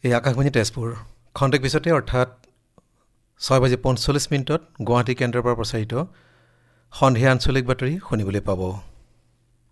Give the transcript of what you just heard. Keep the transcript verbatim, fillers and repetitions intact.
এই আকাশবাণী তেজপুৰ খন্তেক পিছতে অৰ্থাৎ ছয় বাজি পঞ্চল্লিছ মিনিটত গুৱাহাটী কেন্দ্ৰৰ পৰা প্ৰচাৰিত সন্ধিয়া আঞ্চলিক বাতৰি শুনিবলৈ পাব।